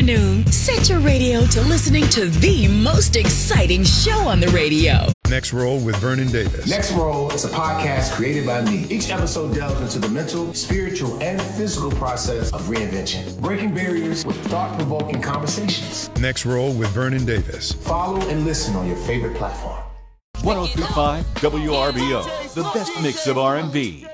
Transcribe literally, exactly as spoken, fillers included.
afternoon, set your radio to listening to the most exciting show on the radio. Next Roll with Vernon Davis. Next Roll is a podcast created by me. Each episode delves into the mental, spiritual, and physical process of reinvention, breaking barriers with thought-provoking conversations. Next Roll with Vernon Davis. Follow and listen on your favorite platform. one oh three point five W R B O, the best mix of R and B.